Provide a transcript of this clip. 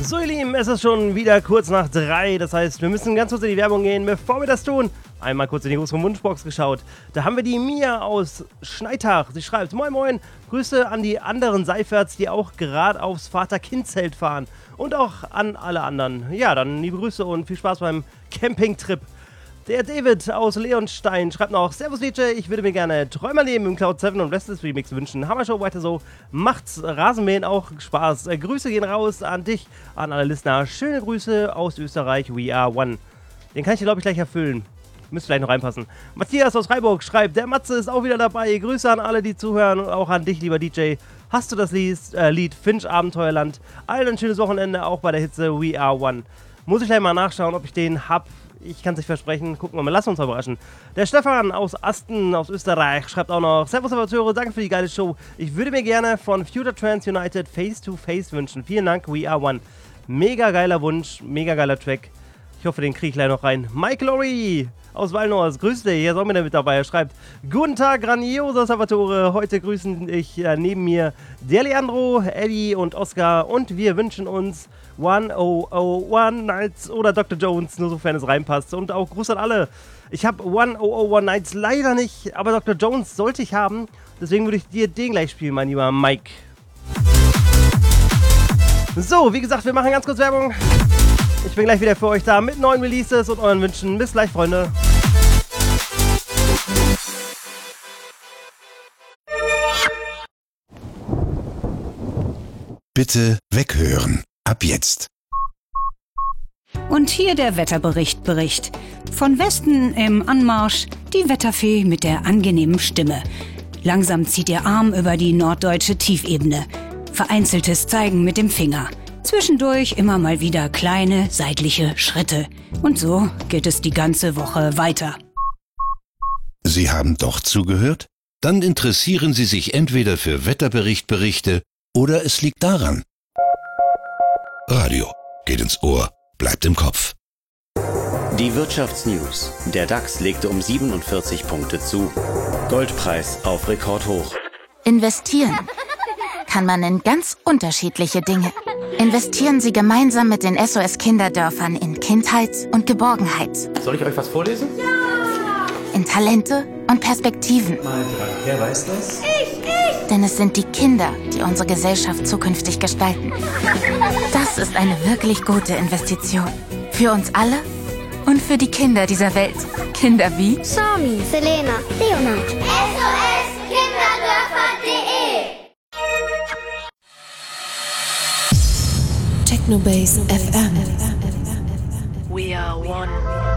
So ihr Lieben, es ist schon wieder kurz nach 3, das heißt, wir müssen ganz kurz in die Werbung gehen. Bevor wir das tun, einmal kurz in die große Wunschbox geschaut. Da haben wir die Mia aus Schneitach. Sie schreibt, moin moin, Grüße an die anderen Seiferts, die auch gerade aufs Vater-Kind-Zelt fahren. Und auch an alle anderen. Ja, dann liebe Grüße und viel Spaß beim Campingtrip. Der David aus Leonstein schreibt noch, Servus DJ, ich würde mir gerne Träumerleben im Cloud 7 und Restless Remix wünschen. Hammershow weiter so, macht's Rasenmähen auch Spaß. Grüße gehen raus an dich, an alle Listener. Schöne Grüße aus Österreich, we are one. Den kann ich dir, glaube ich, gleich erfüllen. Müsste vielleicht noch reinpassen. Matthias aus Freiburg schreibt, der Matze ist auch wieder dabei. Grüße an alle, die zuhören und auch an dich, lieber DJ. Hast du das Lied Finch Abenteuerland? Allen ein schönes Wochenende, auch bei der Hitze We Are One. Muss ich gleich mal nachschauen, ob ich den hab. Ich kann es nicht versprechen. Gucken wir mal, lass uns überraschen. Der Stefan aus Asten, aus Österreich, schreibt auch noch, Servus Amateure, danke für die geile Show. Ich würde mir gerne von Future Trans United Face to Face wünschen. Vielen Dank, We Are One. Mega geiler Wunsch, mega geiler Track. Ich hoffe, den kriege ich gleich noch rein. Mike Lorry aus Walnors, grüß dich, hier ist auch wieder mit dabei. Er schreibt, guten Tag, grandioser Salvatore. Heute grüßen ich neben mir der Leandro, Eddie und Oscar und wir wünschen uns 1001 Nights oder Dr. Jones, nur sofern es reinpasst. Und auch Gruß an alle. Ich habe 1001 Nights leider nicht, aber Dr. Jones sollte ich haben. Deswegen würde ich dir den gleich spielen, mein lieber Mike. So, wie gesagt, wir machen ganz kurz Werbung. Ich bin gleich wieder für euch da mit neuen Releases und euren Wünschen. Bis gleich, Freunde. Bitte weghören. Ab jetzt. Und hier der Wetterbericht. Von Westen im Anmarsch die Wetterfee mit der angenehmen Stimme. Langsam zieht ihr Arm über die norddeutsche Tiefebene. Vereinzeltes Zeigen mit dem Finger. Zwischendurch immer mal wieder kleine seitliche Schritte. Und so geht es die ganze Woche weiter. Sie haben doch zugehört? Dann interessieren Sie sich entweder für Wetterberichte oder es liegt daran. Radio geht ins Ohr, bleibt im Kopf. Die Wirtschaftsnews. Der DAX legte um 47 Punkte zu. Goldpreis auf Rekordhoch. Investieren kann man in ganz unterschiedliche Dinge. Investieren Sie gemeinsam mit den SOS-Kinderdörfern in Kindheit und Geborgenheit. Soll ich euch was vorlesen? Ja! In Talente und Perspektiven. Wer weiß das? Ich! Denn es sind die Kinder, die unsere Gesellschaft zukünftig gestalten. Das ist eine wirklich gute Investition. Für uns alle und für die Kinder dieser Welt. Kinder wie Sami, Selena, Leonard. SOS-Kinderdörfer.de Technobase FM. We are one.